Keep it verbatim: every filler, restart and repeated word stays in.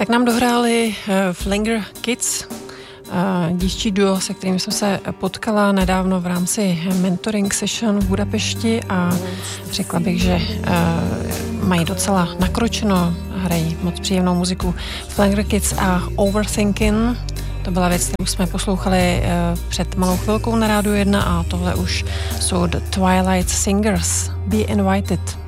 Tak nám dohráli Flanger Kids, dívčí duo, se kterým jsem se potkala nedávno v rámci mentoring session v Budapešti a řekla bych, že mají docela nakročeno, hrají moc příjemnou muziku. Flanger Kids a Overthinking, to byla věc, kterou jsme poslouchali před malou chvilkou na Rádiu jedna a tohle už jsou The Twilight Singers. Be Invited.